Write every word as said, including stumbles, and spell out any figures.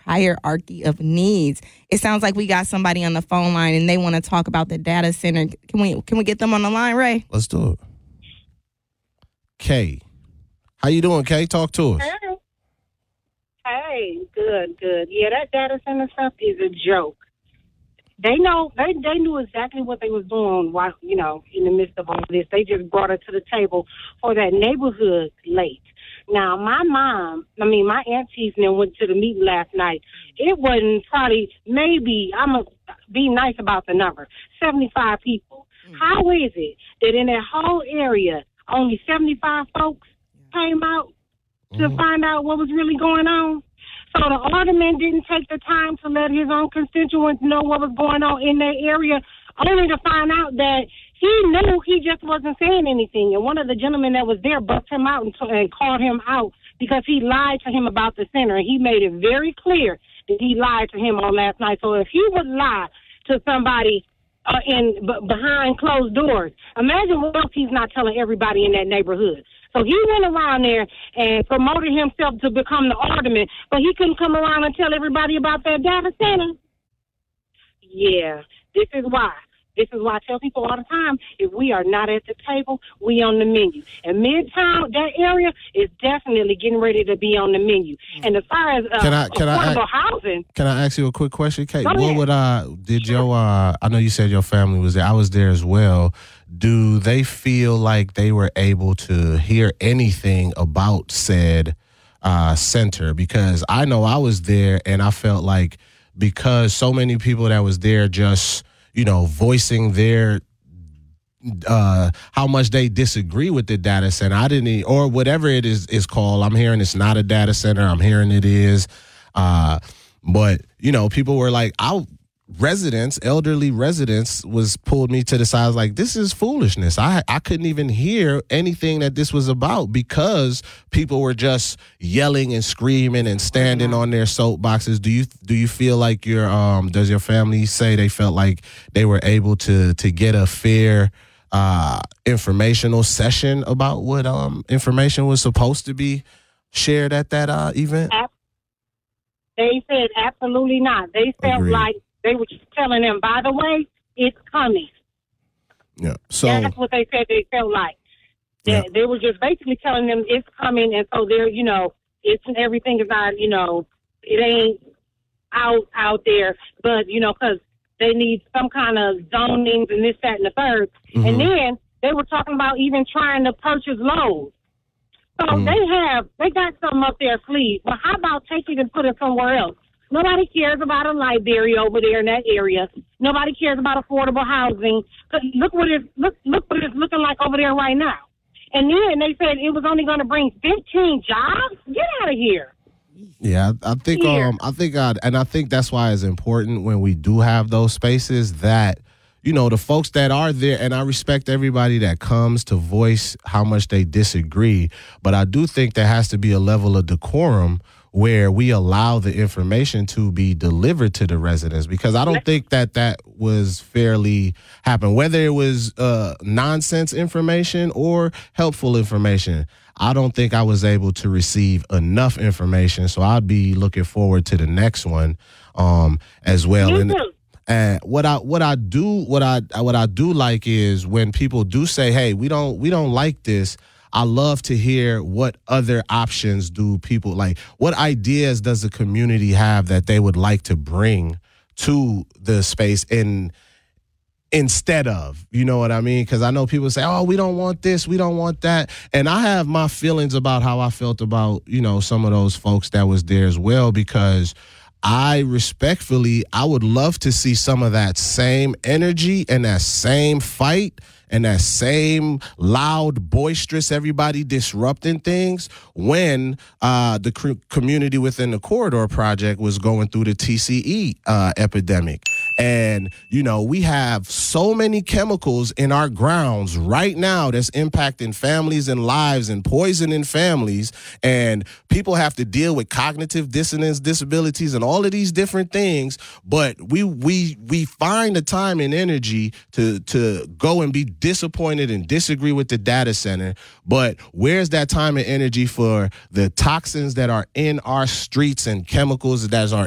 hierarchy of needs. It sounds like we got somebody on the phone line and they want to talk about the data center. Can we can we get them on the line, Ray? Let's do it. Kay, how you doing, Kay? Talk to us. Hey. Hey, good, good. Yeah, that data center stuff is a joke. They know they they knew exactly what they was doing while, you know, in the midst of all this. They just brought it to the table for that neighborhood late. Now, my mom, I mean, my aunties and them went to the meeting last night. It wasn't probably, maybe, I'm going to be nice about the number, seventy-five people. Mm-hmm. How is it that in that whole area, only seventy-five folks came out to mm-hmm. find out what was really going on? So the alderman didn't take the time to let his own constituents know what was going on in their area, only to find out that he knew, he just wasn't saying anything. And one of the gentlemen that was there bucked him out and, t- and called him out because he lied to him about the center. And he made it very clear that he lied to him on last night. So if he would lie to somebody uh, in b- behind closed doors, imagine what else he's not telling everybody in that neighborhood. So he went around there and promoted himself to become the alderman, but he couldn't come around and tell everybody about that data center. Yeah, this is why. This is why I tell people all the time, if we are not at the table, we on the menu. And Midtown, that area, is definitely getting ready to be on the menu. And as far as uh, can I, can affordable I, housing. Can I ask you a quick question, Kate? Go what ahead. would I, did your, uh, I know you said your family was there. I was there as well. Do they feel like they were able to hear anything about said uh, center? Because I know I was there and I felt like because so many people that was there just, you know, voicing their uh, how much they disagree with the data center. I didn't, or whatever it is is called. I'm hearing it's not a data center. I'm hearing it is. Uh, but, you know, people were like, I residents, elderly residents was pulled me to the side. I was like, this is foolishness. I I couldn't even hear anything that this was about because people were just yelling and screaming and standing on their soapboxes. Do you do you feel like your um does your family say they felt like they were able to to get a fair uh informational session about what um information was supposed to be shared at that uh event? They said absolutely not. They felt Agreed. like they were just telling them, by the way, it's coming. Yeah. So that's what they said they felt like. They, yeah. they were just basically telling them it's coming, and so they're, you know, it's everything is not, you know, it ain't out out there, but, you know, because they need some kind of zonings and this, that, and the third. Mm-hmm. And then they were talking about even trying to purchase loans. So mm-hmm. they have, they got something up their sleeve. But how about take it and put it somewhere else? Nobody cares about a library over there in that area. Nobody cares about affordable housing. Look what it's look look what it's looking like over there right now. And then they said it was only going to bring fifteen jobs. Get out of here. Yeah, I, I think Here. um I think I and I think that's why it's important when we do have those spaces that, you know, the folks that are there, and I respect everybody that comes to voice how much they disagree, but I do think there has to be a level of decorum where we allow the information to be delivered to the residents, because I don't think that that was fairly happened, whether it was uh, nonsense information or helpful information. I don't think I was able to receive enough information, so I'd be looking forward to the next one um, as well. You And, too. and what I what I do what I what I do like is when people do say, "Hey, we don't we don't like this." I love to hear what other options do people like. What ideas does the community have that they would like to bring to the space in instead of, you know what I mean? Because I know people say, oh, we don't want this, we don't want that. And I have my feelings about how I felt about, you know, some of those folks that was there as well, because I respectfully, I would love to see some of that same energy and that same fight and that same loud, boisterous, everybody disrupting things when uh, the cr- community within the Corridor Project was going through the T C E uh, epidemic. And, you know, we have so many chemicals in our grounds right now that's impacting families and lives and poisoning families. And people have to deal with cognitive dissonance, disabilities, and all of these different things. But we we we find the time and energy to to go and be disappointed and disagree with the data center. But where's that time and energy for the toxins that are in our streets and chemicals that are